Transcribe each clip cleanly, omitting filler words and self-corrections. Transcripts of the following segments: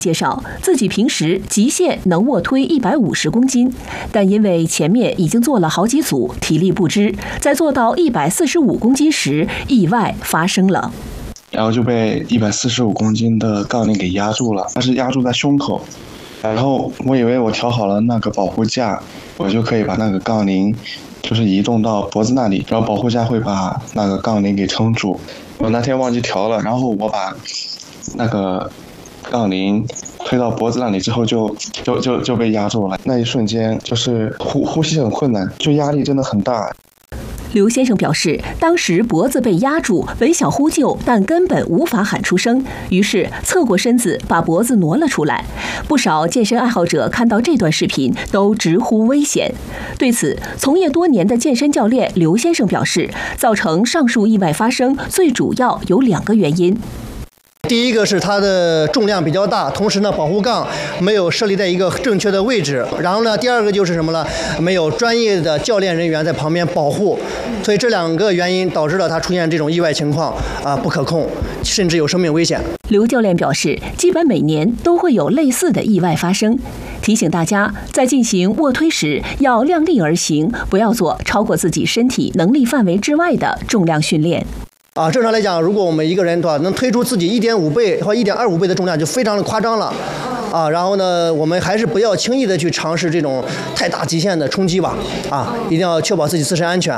介绍自己平时极限能卧推150公斤，但因为前面已经做了好几组，体力不支，在做到145公斤时，意外发生了。 然后就被145公斤的杠铃给压住了，它是压住在胸口。然后我以为我调好了那个保护架，我就可以把那个杠铃就是移动到脖子那里，然后保护架会把那个杠铃给撑住。我那天忘记调了，然后我把那个杠铃推到脖子那里之后就被压住了，那一瞬间就是呼吸很困难，就压力真的很大。 刘先生表示，当时脖子被压住，本想呼救，但根本无法喊出声，于是侧过身子把脖子挪了出来。不少健身爱好者看到这段视频都直呼危险。对此，从业多年的健身教练刘先生表示，造成上述意外发生最主要有2个原因。 第一个是它的重量比较大，同时呢，保护杠没有设立在一个正确的位置。然后呢，第二个就是什么呢？没有专业的教练人员在旁边保护。所以这2个原因导致了它出现这种意外情况不可控，甚至有生命危险。 刘教练表示，基本每年都会有类似的意外发生，提醒大家在进行卧推时要量力而行，不要做超过自己身体能力范围之外的重量训练。 正常来讲，如果我们一个人能推出自己1.5倍或1.25倍的重量，就非常的夸张了。然后呢，我们还是不要轻易的去尝试这种太大极限的冲击吧。一定要确保自己自身安全。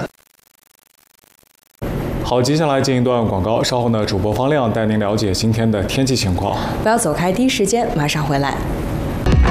好，接下来进一段广告，稍后呢，主播方亮带您了解今天的天气情况。 不要走开，第一时间马上回来。